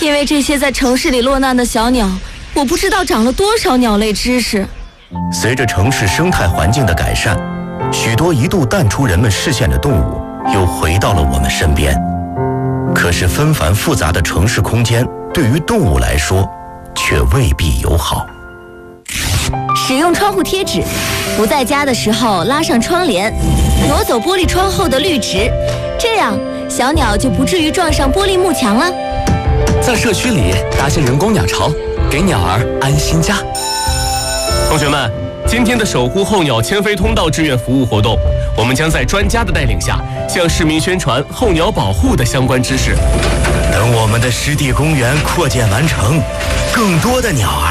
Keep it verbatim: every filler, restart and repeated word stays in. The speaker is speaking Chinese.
因为这些在城市里落难的小鸟，我不知道长了多少鸟类知识。 随着城市生态环境的改善，许多一度淡出人们视线的动物又回到了我们身边。可是纷繁复杂的城市空间对于动物来说却未必友好。 使用窗户贴纸，不在家的时候拉上窗帘，挪走玻璃窗后的绿植，这样小鸟就不至于撞上玻璃幕墙了。 在社区里搭建人工鸟巢，给鸟儿安心家。 同学们，今天的守护候鸟迁飞通道志愿服务活动，我们将在专家的带领下，向市民宣传候鸟保护的相关知识。 等我们的湿地公园扩建完成，更多的鸟儿